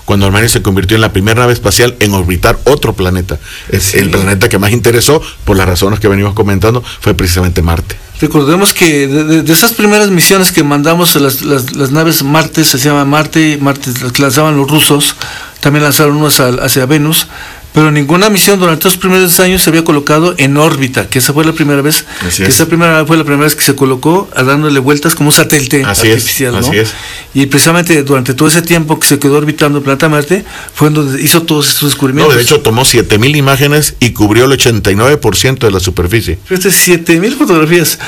cuando Mariner se convirtió en la primera nave espacial en orbitar otro planeta. El planeta que más interesó, por las razones que venimos comentando, fue precisamente Marte. Recordemos que de esas primeras misiones que mandamos, las naves Marte, se llama Marte, las lanzaban los rusos, también lanzaron unas hacia Venus, pero ninguna misión durante los primeros años se había colocado en órbita, que esa fue la primera vez, fue la primera vez que se colocó dándole vueltas como un satélite artificial, ¿no? Así es. Y precisamente durante todo ese tiempo que se quedó orbitando el planeta Marte, fue donde hizo todos estos descubrimientos. No, de hecho tomó 7,000 imágenes y cubrió el 89% de la superficie. Fíjate, 7,000 fotografías.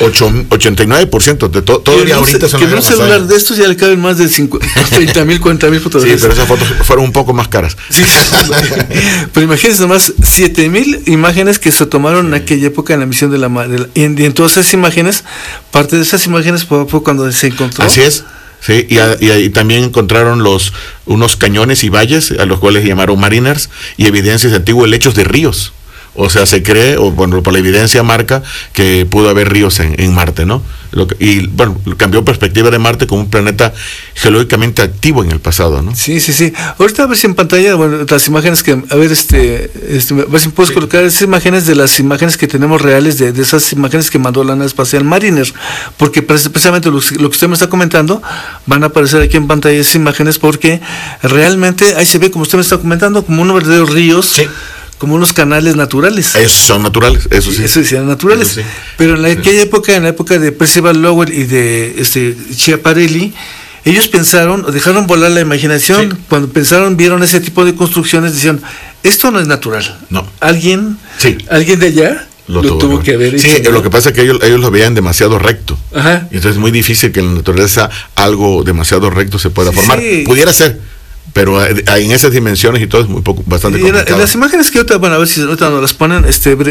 89% de todavía ahorita son. Que en un celular de estos ya le caben más de 30,000, 40,000 fotografías. Sí, pero esas fotos fueron un poco más caras. Sí, pero imagínense nomás 7,000 imágenes que se tomaron en aquella época en la misión y en todas esas imágenes, parte de esas imágenes fue cuando se encontró. Así es. Sí, y también encontraron unos cañones y valles, a los cuales llamaron Mariners, y evidencias de antiguos lechos de ríos. O sea, se cree, o bueno, por la evidencia marca que pudo haber ríos en Marte, ¿no? Y bueno, cambió perspectiva de Marte como un planeta geológicamente activo en el pasado, ¿no? Sí. Ahorita a ver si en pantalla, bueno, las imágenes que, a ver, a ver si puedes colocar esas imágenes de las imágenes que tenemos reales de esas imágenes que mandó la nave espacial Mariner, porque precisamente lo que usted me está comentando, van a aparecer aquí en pantalla esas imágenes, porque realmente ahí se ve, como usted me está comentando, como unos verdaderos ríos. Sí. Como unos canales naturales. Esos son naturales, eso sí. Eso sí, eran naturales. Sí. Pero en aquella época, en la época de Percival Lowell y de Schiaparelli, ellos dejaron volar la imaginación. Sí. Cuando vieron ese tipo de construcciones, decían, esto no es natural. No. Alguien de allá lo tuvo que haber hecho. Sí, ¿no? Lo que pasa es que ellos lo veían demasiado recto. Ajá. Y entonces es muy difícil que en la naturaleza algo demasiado recto se pueda formar. Sí. Pudiera ser, pero en esas dimensiones y todo es bastante complicado. En las imágenes que ahorita, bueno, a ver si ahorita nos las ponen,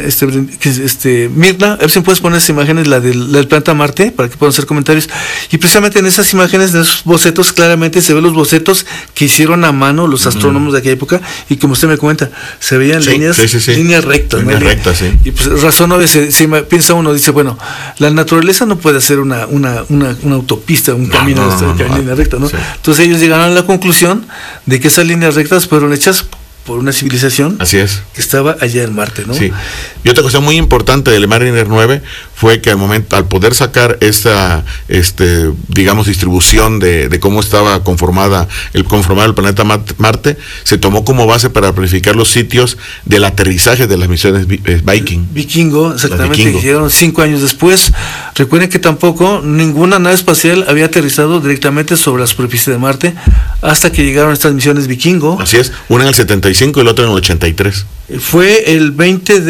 Mirna, a ver si puedes poner esas imágenes, la del planeta Marte, para que puedan hacer comentarios. Y precisamente en esas imágenes, en esos bocetos, claramente se ven los bocetos que hicieron a mano los astrónomos de aquella época, y como usted me comenta, se veían líneas rectas. Líneas rectas, sí. Y pues razón no piensa uno, dice, bueno, la naturaleza no puede hacer una autopista, un camino en línea recta, ¿no? Sí. Entonces ellos llegaron a la conclusión de que esas líneas rectas fueron hechas por una civilización. Así es. Que estaba allá en Marte, ¿no? Sí. Y otra cosa muy importante del Mariner 9 fue que al poder sacar esta digamos distribución de cómo estaba conformado el planeta Marte, se tomó como base para planificar los sitios del aterrizaje de las misiones Vikingo, exactamente, que llegaron 5 años después. Recuerden que tampoco ninguna nave espacial había aterrizado directamente sobre la superficie de Marte hasta que llegaron estas misiones Vikingo. Así es, una en el 75 y la otra en el 83. Fue el 20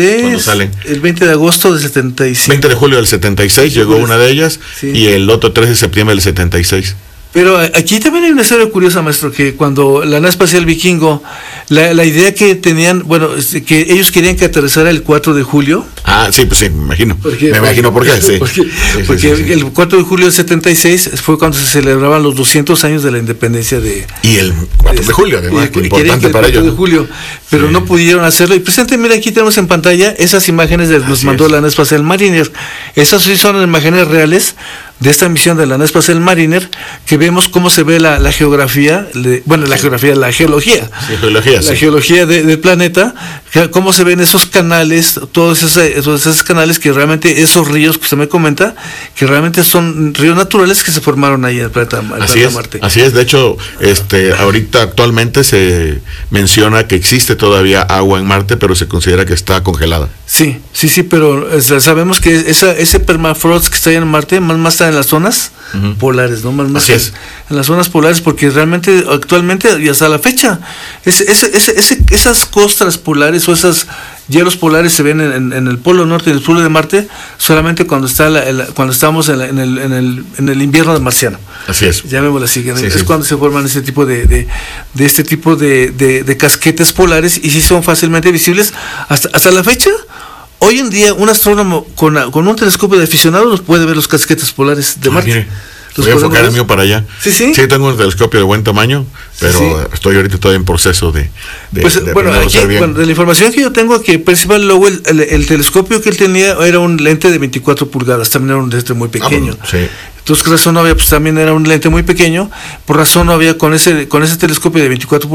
de agosto del 75. 20 de julio del 76 llegó una de ellas, sí. Y el otro 13 de septiembre del 76. Pero aquí también hay una historia curiosa, maestro, que cuando la nave espacial Vikingo, la idea que tenían, bueno, que ellos querían que aterrizara el 4 de julio. Ah, sí, pues sí, me imagino. Me imagino por qué, sí. Porque el 4 de julio del 76 fue cuando se celebraban los 200 años de la independencia Y el 4 de julio, además, que importante para ellos. El 4 de julio, pero no pudieron hacerlo. Y presente, mira, aquí tenemos en pantalla esas imágenes que nos mandó la nave espacial Mariner. Esas sí son imágenes reales de esta misión de la nave espacial Mariner, que vemos cómo se ve la geografía, la geología. Sí, la geología del planeta, cómo se ven esos canales, todos esos canales que realmente, esos ríos que usted me comenta, que realmente son ríos naturales que se formaron ahí en el planeta Marte. Así es, de hecho, ahorita actualmente se menciona que existe todavía agua en Marte, pero se considera que está congelada. Sí, pero sabemos que ese permafrost que está ahí en Marte, más está en las zonas polares, ¿no? Más Así es. En las zonas polares, porque realmente actualmente y hasta la fecha esas costras polares o esos hielos polares se ven en el polo norte y el sur de Marte solamente cuando estamos en el invierno marciano. Así es. Llamémoslo así, cuando se forman ese tipo de casquetes polares, y sí son fácilmente visibles hasta la fecha. Hoy en día un astrónomo con un telescopio de aficionado nos puede ver los casquetes polares de Marte. Mire, voy a enfocar el mío para allá. Sí, tengo un telescopio de buen tamaño, pero estoy ahorita todavía en proceso de de la información que yo tengo, que Percival Lowell, el telescopio que él tenía era un lente de 24 pulgadas, también era un lente muy pequeño. Entonces, razón no había, pues también era un lente muy pequeño, por razón no había con ese telescopio de 24 pulgadas